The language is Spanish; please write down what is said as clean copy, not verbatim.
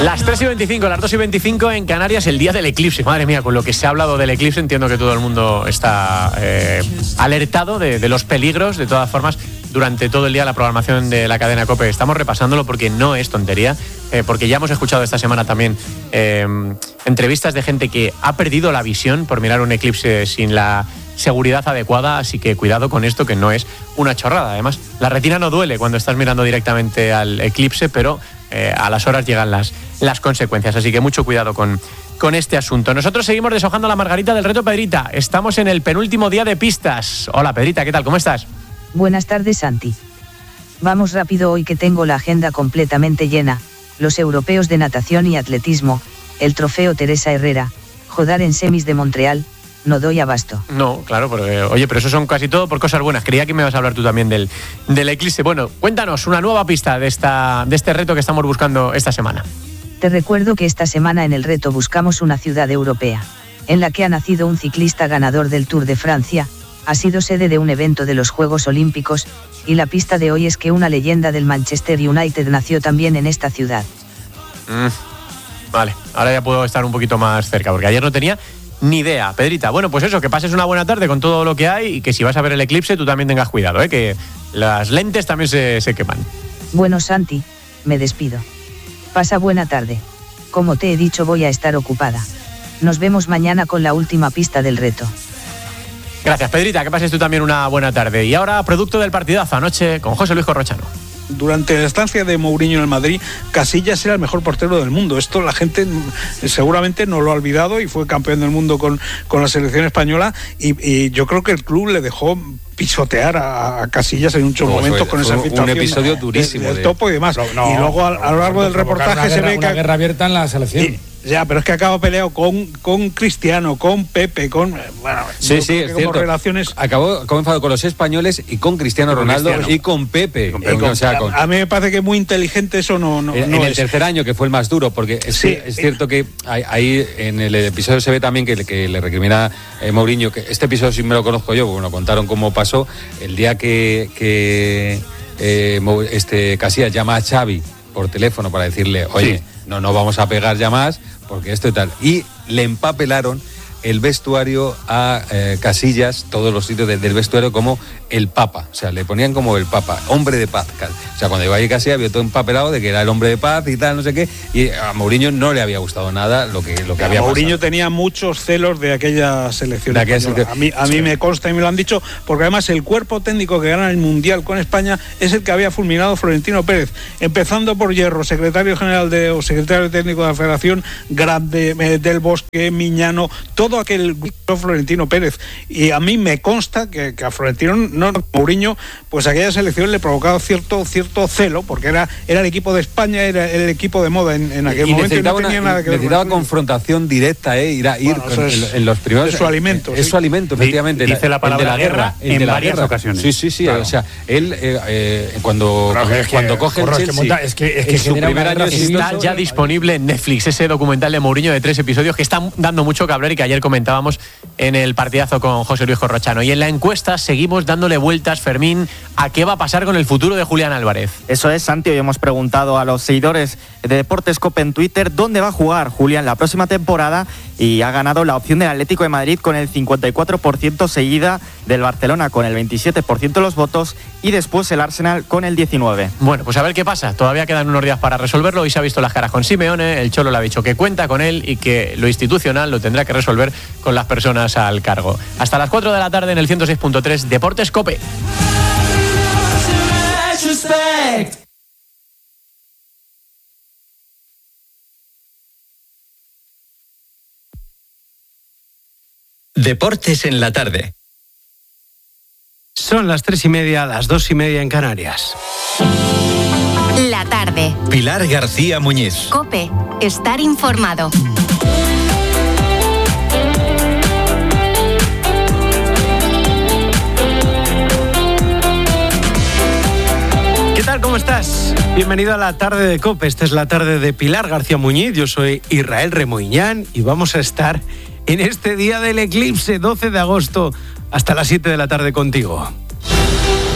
Las 3:25, las 2:25 en Canarias, el día del eclipse. Madre mía, con lo que se ha hablado del eclipse, entiendo que todo el mundo está alertado de los peligros. De todas formas, durante todo el día la programación de la cadena COPE estamos repasándolo porque no es tontería, porque ya hemos escuchado esta semana también entrevistas de gente que ha perdido la visión por mirar un eclipse sin la seguridad adecuada, así que cuidado con esto, que no es una chorrada. Además, la retina no duele cuando estás mirando directamente al eclipse, pero a las horas llegan las consecuencias, así que mucho cuidado con este asunto. Nosotros seguimos deshojando la margarita del reto Pedrita. Estamos en el penúltimo día de pistas. Hola Pedrita, ¿qué tal? ¿Cómo estás? Buenas tardes, Santi. Vamos rápido hoy que tengo la agenda completamente llena. Los europeos de natación y atletismo, el trofeo Teresa Herrera, Jodar en semis de Montreal. No doy abasto. No, claro, porque, oye, pero eso son casi todo por cosas buenas. Creía que me ibas a hablar tú también del eclipse. Bueno, cuéntanos una nueva pista de este reto que estamos buscando esta semana. Te recuerdo que esta semana en el reto buscamos una ciudad europea, en la que ha nacido un ciclista ganador del Tour de Francia, ha sido sede de un evento de los Juegos Olímpicos, y la pista de hoy es que una leyenda del Manchester United nació también en esta ciudad. Vale, ahora ya puedo estar un poquito más cerca, porque ayer no tenía ni idea. Pedrita, bueno, pues eso, que pases una buena tarde con todo lo que hay y que si vas a ver el eclipse tú también tengas cuidado, que las lentes también se queman. Bueno, Santi, me despido. Pasa buena tarde. Como te he dicho, voy a estar ocupada. Nos vemos mañana con la última pista del reto. Gracias, Pedrita, que pases tú también una buena tarde. Y ahora, producto del partidazo anoche con José Luis Corrochano. Durante la estancia de Mourinho en el Madrid, Casillas era el mejor portero del mundo. Esto la gente seguramente no lo ha olvidado y fue campeón del mundo con la selección española y yo creo que el club le dejó pisotear a Casillas en muchos momentos con esa filtración. Un episodio durísimo. Del topo y demás. Y luego a lo largo del reportaje se ve que... Una guerra abierta en la selección. Ya, pero es que acaba peleado con Cristiano, con Pepe, con... Bueno, sí, es cierto. Relaciones... Acabó enfadado con los españoles y con Cristiano Ronaldo y con Pepe. A mí me parece que es muy inteligente eso, no en el tercer año, que fue el más duro, porque es cierto que ahí en el episodio se ve también que le recrimina Mourinho, que este episodio sí me lo conozco yo, porque me lo contaron cómo pasó, el día que Casillas llama a Xavi por teléfono para decirle, oye, no vamos a pegar ya más, porque esto y tal. Y le empapelaron el vestuario a Casillas, todos los sitios del vestuario, como el Papa. O sea, le ponían como el Papa, hombre de paz. O sea, cuando iba ahí Casillas había todo empapelado de que era el hombre de paz y tal, no sé qué. Y a Mourinho no le había gustado nada lo que había pasado. Mourinho tenía muchos celos de aquella selección. A mí me consta y me lo han dicho, porque además el cuerpo técnico que gana el Mundial con España es el que había fulminado Florentino Pérez. Empezando por Hierro, secretario general o secretario técnico de la Federación, Grande, Del Bosque, Miñano, todo aquel Florentino Pérez. Y a mí me consta que a Florentino Mourinho, pues aquella selección le provocaba cierto celo, porque era el equipo de España, era el equipo de moda en aquel momento y no tenía nada que ver. Necesitaba confrontación directa, ir en los primeros. Es su alimento. Es su alimento, efectivamente. Dice la palabra guerra en varias ocasiones. Sí. Claro. O sea, él cuando coge el Chelsea, es que en su primer año está ya disponible en Netflix ese documental de Mourinho de 3 episodios que está dando mucho que hablar y que ayer comentábamos en el partidazo con José Luis Corrochano. Y en la encuesta seguimos dándole vueltas, Fermín, a qué va a pasar con el futuro de Julián Álvarez. Eso es, Santi. Hoy hemos preguntado a los seguidores de Deportes COPE en Twitter dónde va a jugar Julián la próxima temporada y ha ganado la opción del Atlético de Madrid con el 54%, seguida del Barcelona con el 27% de los votos y después el Arsenal con el 19%. Bueno, pues a ver qué pasa. Todavía quedan unos días para resolverlo. Hoy se ha visto las caras con Simeone, el Cholo le ha dicho que cuenta con él y que lo institucional lo tendrá que resolver con las personas al cargo. Hasta las 4 de la tarde en el 106.3 Deportes COPE. Deportes en la tarde. Son las 3:30, las 2:30 en Canarias. La tarde. Pilar García Muñiz. COPE. Estar informado. ¿Qué tal? ¿Cómo estás? Bienvenido a la tarde de COPE. Esta es la tarde de Pilar García Muñiz. Yo soy Israel Remoiñán y vamos a estar en este día del eclipse, 12 de agosto, hasta las 7 de la tarde contigo.